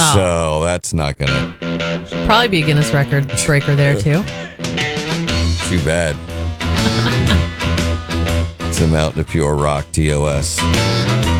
So that's not going to... Probably be a Guinness record breaker there, too. Too bad. It's a Mountain of Pure Rock, TOS.